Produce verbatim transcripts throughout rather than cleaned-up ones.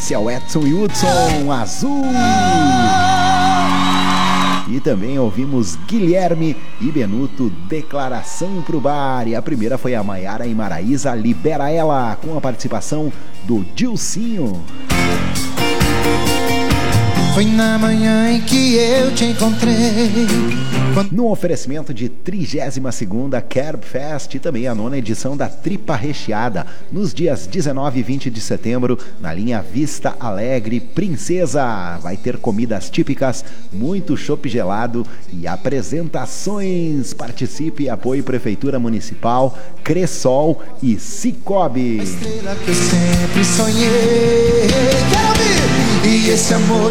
Esse é o Edson e Hudson, Azul. E também ouvimos Guilherme e Benuto, Declaração pro Bar. E a primeira foi a Maiara e Maraísa, Libera Ela, com a participação do Dilcinho. Foi na manhã em que eu te encontrei. No oferecimento de trigésima segunda Kerb Fest e também a nona edição da Tripa Recheada, nos dias dezenove e vinte de setembro, na linha Vista Alegre Princesa. Vai ter comidas típicas, muito chopp gelado e apresentações. Participe e apoie Prefeitura Municipal, Cressol e Cicobi. A estrela que eu sempre sonhei. Quero ouvir! E esse amor...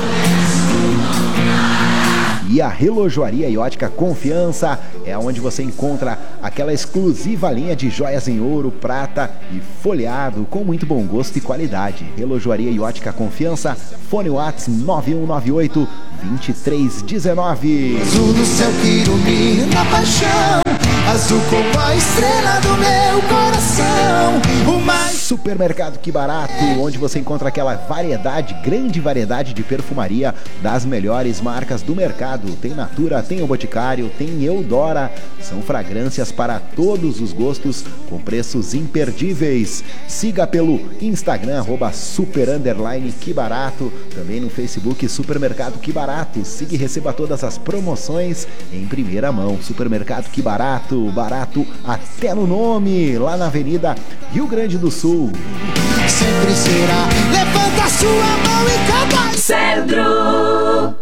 E a Relojoaria e Ótica Confiança é onde você encontra aquela exclusiva linha de joias em ouro, prata e folheado com muito bom gosto e qualidade. Relojoaria e Ótica Confiança, fone WhatsApp nove um nove oito, dois três um nove. Azul do céu que ilumina a paixão, azul como a estrela do meu coração. O mais... Supermercado Que Barato, onde você encontra aquela variedade, grande variedade de perfumaria das melhores marcas do mercado. Tem Natura, tem O Boticário, tem Eudora. São fragrâncias para todos os gostos, com preços imperdíveis. Siga pelo Instagram, arroba super underline Que Barato. Também no Facebook, Supermercado Que Barato. Siga e receba todas as promoções em primeira mão. Supermercado Que Barato, barato até no nome, lá na Avenida Rio Grande do Sul. Sempre será, levanta a sua mão e canta. Cedro.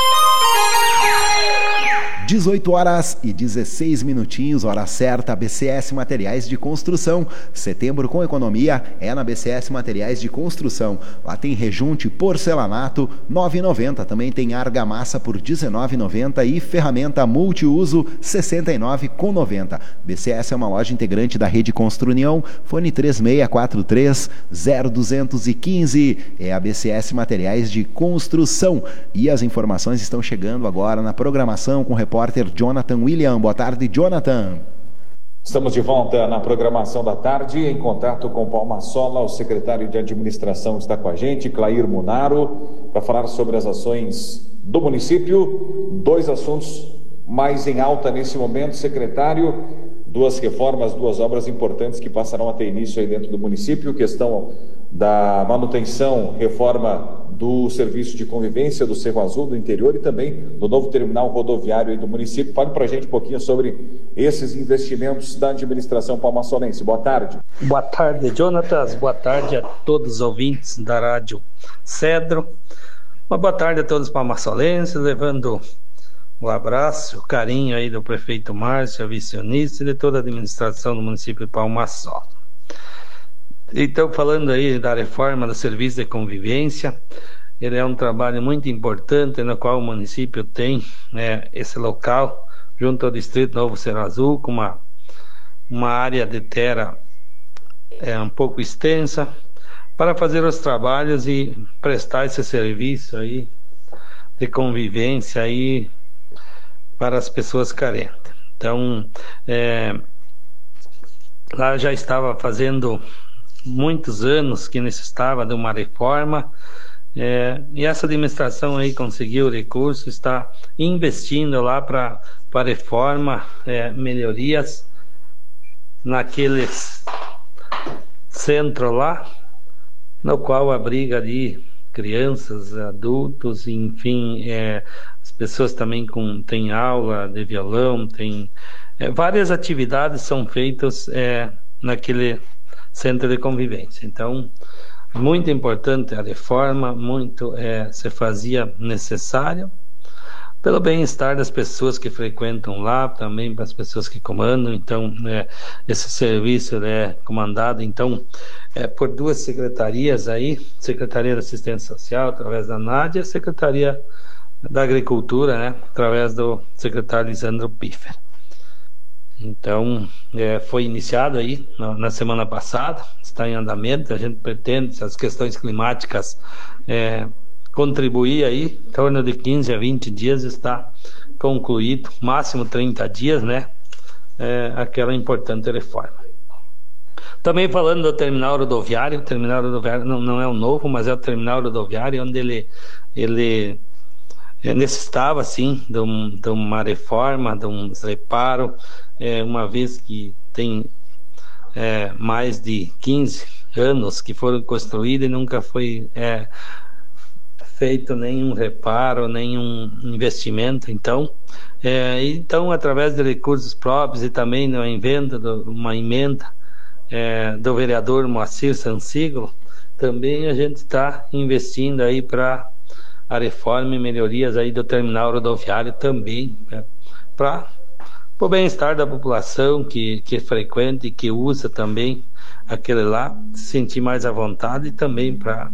dezoito horas e dezesseis minutinhos, hora certa, B C S Materiais de Construção. Setembro com economia é na B C S Materiais de Construção. Lá tem rejunte porcelanato nove reais e noventa centavos. Também tem argamassa por dezenove reais e noventa centavos e ferramenta multiuso sessenta e nove reais e noventa centavos. B C S é uma loja integrante da Rede Construnião. Fone três seis quatro três, zero dois um cinco. É a B C S Materiais de Construção. E as informações estão chegando agora na programação com o repórter Jonathan William. Boa tarde, Jonathan. Estamos de volta na programação da tarde, em contato com Palma Sola. O secretário de Administração está com a gente, Clair Munaro, para falar sobre as ações do município. Dois assuntos mais em alta nesse momento, secretário. Duas reformas, duas obras importantes que passarão a ter início aí dentro do município. Questão da manutenção, reforma do serviço de convivência do Cerro Azul, do interior, e também do novo terminal rodoviário aí do município. Fale para a gente um pouquinho sobre esses investimentos da administração palmasolense. Boa tarde. Boa tarde, Jonatas. Boa tarde a todos os ouvintes da Rádio Cedro. Uma boa tarde a todos os palmasolenses, levando um abraço, o carinho aí do prefeito Márcio, a vice-unista e de toda a administração do município de Palma Sola. Então, falando aí da reforma do serviço de convivência, ele é um trabalho muito importante no qual o município tem, né, esse local junto ao distrito Novo Cerro Azul, com uma, uma área de terra é, um pouco extensa, para fazer os trabalhos e prestar esse serviço aí de convivência aí para as pessoas carentes. Então, é, lá já estava fazendo muitos anos que necessitava de uma reforma, é, e essa administração aí conseguiu o recurso, está investindo lá para para reforma, é, melhorias naqueles centro lá, no qual abriga ali crianças, adultos, enfim, é, as pessoas também com, tem aula de violão, tem é, várias atividades são feitas é, naquele centro de convivência. Então, muito importante a reforma, muito é, se fazia necessário pelo bem-estar das pessoas que frequentam lá, também para as pessoas que comandam. Então, é, esse serviço é comandado então é, por duas secretarias aí, Secretaria da Assistência Social através da Nádia, e a Secretaria da Agricultura, né, através do secretário Lisandro Piffer. Então, é, foi iniciado aí na, na semana passada, está em andamento. A gente pretende, se as questões climáticas é, contribuir aí, em torno de quinze a vinte dias está concluído, máximo trinta dias, né, é, aquela importante reforma. Também falando do terminal rodoviário, o terminal rodoviário não, não é o novo, mas é o terminal rodoviário onde ele, ele necessitava, sim, de, um, de uma reforma, de um reparo, é, uma vez que tem é, mais de quinze anos que foram construídos e nunca foi é, feito nenhum reparo, nenhum investimento. Então, é, então através de recursos próprios e também na emenda, uma emenda é, do vereador Moacir Sansiglo, também a gente está investindo aí para a reforma e melhorias aí do terminal rodoviário também, é, para o bem-estar da população que, que frequenta e que usa também aquele lá, se sentir mais à vontade, e também para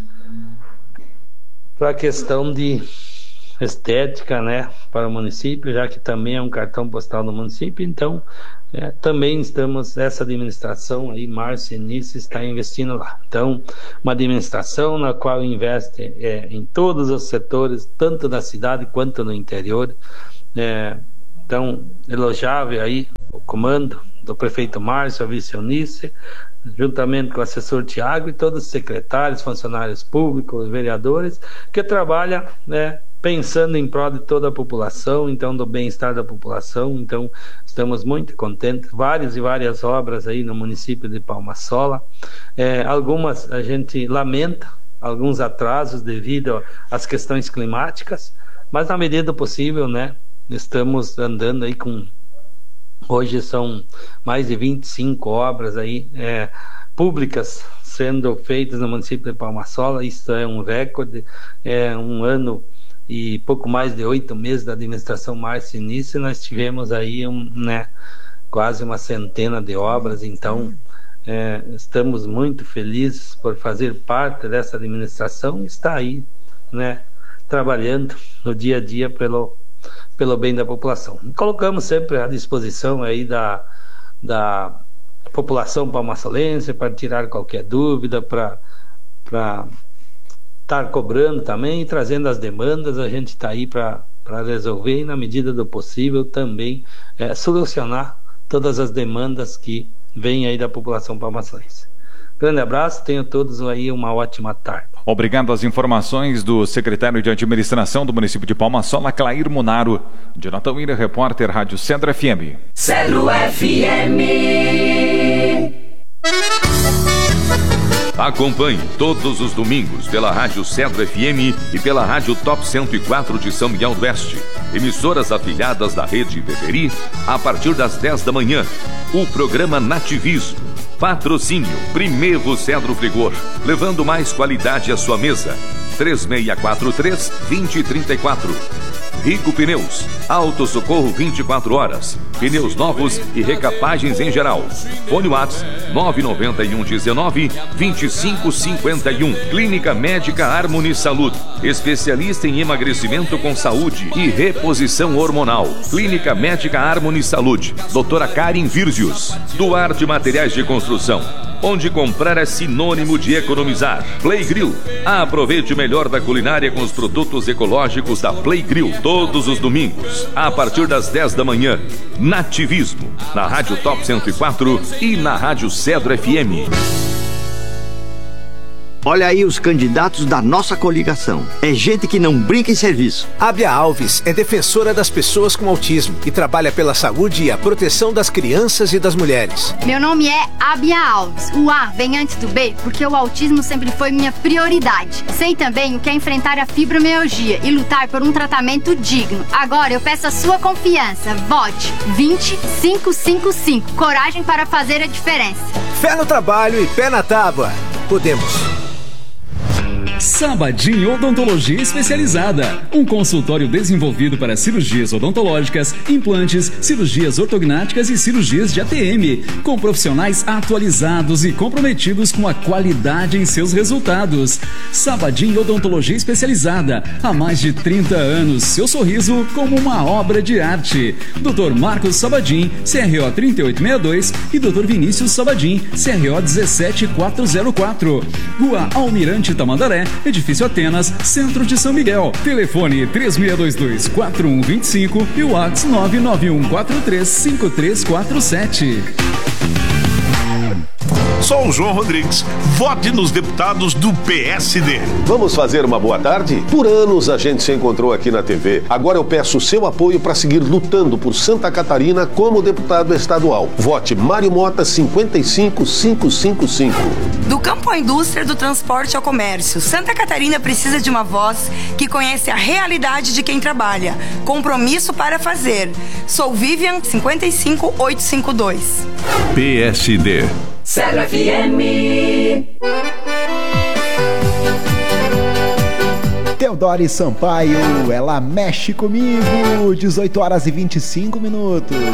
para a questão de estética, né, para o município, já que também é um cartão postal do município. Então, é, também estamos, essa administração aí, Márcio Início, está investindo lá. Então, uma administração na qual investe é, em todos os setores, tanto da cidade quanto no interior. É, então, elogiável aí o comando do prefeito Márcio, a vice Eunice, juntamente com o assessor Tiago e todos os secretários, funcionários públicos, vereadores, que trabalham, né, pensando em prol de toda a população, então do bem-estar da população. Então estamos muito contentes, várias e várias obras aí no município de Palma-Sola, é, algumas a gente lamenta, alguns atrasos devido às questões climáticas, mas na medida do possível, né, estamos andando aí com... Hoje são mais de vinte e cinco obras aí, é, públicas sendo feitas no município de Palma-Sola. Isso é um recorde, é um ano e pouco mais de oito meses da administração Márcio Início, nós tivemos aí um, né, quase uma centena de obras. Então é, estamos muito felizes por fazer parte dessa administração e estar aí, né, trabalhando no dia a dia pelo pelo bem da população. Colocamos sempre à disposição aí da, da população palmasolense para tirar qualquer dúvida, para para estar cobrando também e trazendo as demandas. A gente está aí para para resolver e, na medida do possível, também é, solucionar todas as demandas que vêm aí da população palmasolense. Grande abraço, tenham todos aí uma ótima tarde. Obrigado às informações do secretário de Administração do município de Palma-Sola, Clair Munaro. Jonathan Willer, repórter, Rádio Cedro F M. Cedro F M. Acompanhe todos os domingos pela Rádio Cedro F M e pela Rádio Top cento e quatro de São Miguel do Oeste, emissoras afiliadas da Rede Beberi, a partir das dez da manhã, o programa Nativismo. Patrocínio Primevo Cedro Frigor, levando mais qualidade à sua mesa. três seis quatro três, dois zero três quatro. Rico Pneus, Auto Socorro vinte e quatro horas, pneus novos e recapagens em geral. Fone WhatsApp nove nove um um nove, dois cinco cinco um. Clínica Médica Harmony Saúde, especialista em emagrecimento com saúde e reposição hormonal. Clínica Médica Harmony Saúde, doutora Karen Virgius. Duarte Materiais de Construção, onde comprar é sinônimo de economizar. Play Grill, aproveite o melhor da culinária com os produtos ecológicos da Play Grill, todos os domingos, a partir das dez da manhã. Nativismo, na Rádio Top cento e quatro e na Rádio Cedro F M. Olha aí os candidatos da nossa coligação. É gente que não brinca em serviço. Ábia Alves é defensora das pessoas com autismo e trabalha pela saúde e a proteção das crianças e das mulheres. Meu nome é Ábia Alves. O A vem antes do B porque o autismo sempre foi minha prioridade. Sei também o que é enfrentar a fibromialgia e lutar por um tratamento digno. Agora eu peço a sua confiança. Vote vinte cinco cinco cinco. Coragem para fazer a diferença. Fé no trabalho e pé na tábua. Podemos. Sabadim Odontologia Especializada, um consultório desenvolvido para cirurgias odontológicas, implantes, cirurgias ortognáticas e cirurgias de A T M, com profissionais atualizados e comprometidos com a qualidade em seus resultados. Sabadim Odontologia Especializada, há mais de trinta anos, seu sorriso como uma obra de arte. doutor Marcos Sabadim, C R O trinta e oito sessenta e dois e doutor Vinícius Sabadim, C R O dezessete quatrocentos e quatro. Rua Almirante Tamandaré, Edifício Atenas, Centro de São Miguel. Telefone três seis dois dois, quatro um dois cinco e o WhatsApp nove nove um quatro três, cinco três quatro sete. Sou o João Rodrigues. Vote nos deputados do P S D. Vamos fazer uma boa tarde? Por anos a gente se encontrou aqui na T V. Agora eu peço o seu apoio para seguir lutando por Santa Catarina como deputado estadual. Vote Mário Mota cinquenta e cinco mil quinhentos e cinquenta e cinco. Do campo à indústria, do transporte ao comércio, Santa Catarina precisa de uma voz que conhece a realidade de quem trabalha. Compromisso para fazer. Sou Vivian cinquenta e cinco mil oitocentos e cinquenta e dois. P S D. Cedro F M. Teodoro Sampaio, ela mexe comigo, dezoito horas e vinte e cinco minutos.